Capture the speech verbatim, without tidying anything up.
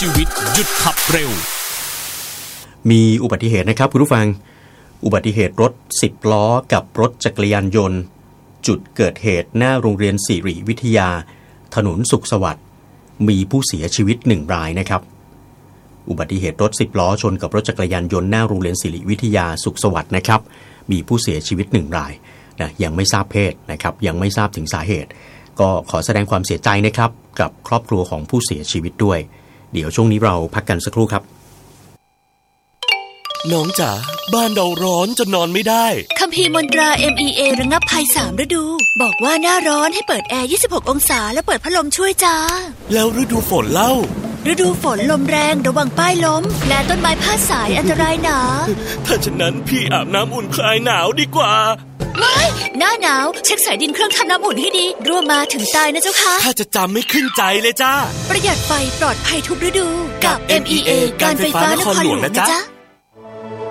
ชีวิตหยุดขับเร็วมีอุบัติเหตุนะครับคุณผู้ฟังอุบัติเหตุรถสิบล้อกับรถจักรยานยนต์จุดเกิดเหตุหน้าโรงเรียนสิริวิทยาถนนสุขสวัสดิ์มีผู้เสียชีวิตหนึ่งรายนะครับอุบัติเหตุรถสิบล้อชนกับรถจักรยานยนต์หน้าโรงเรียนสิริวิทยาสุขสวัสดิ์นะครับมีผู้เสียชีวิตหนึ่งรายนะยังไม่ทราบเพศนะครับยังไม่ทราบถึงสาเหตุก็ขอแสดงความเสียใจนะครับกับครอบครัวของผู้เสียชีวิตด้วยเดี๋ยวช่วงนี้เราพักกันสักครู่ครับน้องจ๋าบ้านเราร้อนจนนอนไม่ได้คัมภีร์มนตรา เอ็ม อี เอ ระงับภัยสามฤดูบอกว่าหน้าร้อนให้เปิดแอร์ยี่สิบหกองศาและเปิดพัดลมช่วยจ้าแล้วฤดูฝนเล่าฤดูฝนลมแรงระวังป้ายล้มและต้นไม้พาดสายอันตรายหนาถ้าฉะนั้นพี่อาบน้ำอุ่นคลายหนาวดีกว่าไม่หน้าหนาวเช็คสายดินเครื่องทำน้ำอุ่นให้ดีรั่วมาถึงตายนะเจ้าค่ะข้าจะจำไม่ขึ้นใจเลยจ้าประหยัดไฟปลอดภัยทุกฤดูกับ เอ็ม อี เอ การไฟฟ้านครหลวงนะจ๊ะ